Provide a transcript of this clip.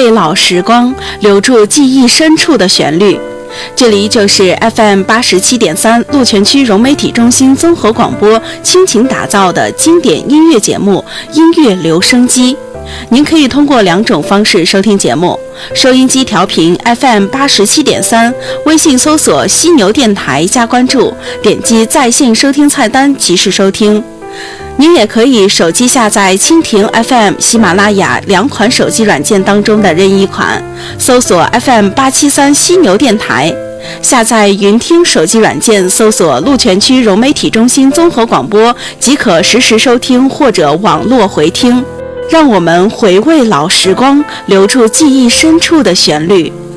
味老时光，留住记忆深处的旋律。这里就是 FM87.3 鹿泉区融媒体中心综合广播倾情打造的经典音乐节目《音乐留声机》。您可以通过2种方式收听节目：收音机调频 FM87.3， 微信搜索犀牛电台加关注，点击在线收听菜单及时收听。您也可以手机下载蜻蜓 FM、喜马拉雅2款手机软件当中的任意款，搜索 FM873 犀牛电台，下载云听手机软件，搜索鹿泉区融媒体中心综合广播，即可实时收听或者网络回听。让我们回味老时光，留住记忆深处的旋律。